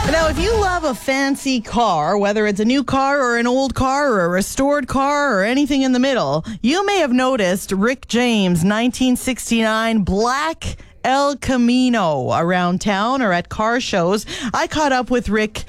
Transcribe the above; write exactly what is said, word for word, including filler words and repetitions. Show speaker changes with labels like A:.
A: Now, if you love a fancy car, whether it's a new car or an old car or a restored car or anything in the middle, you may have noticed Rick James' nineteen sixty-nine black El Camino around town or at car shows. I caught up with Rick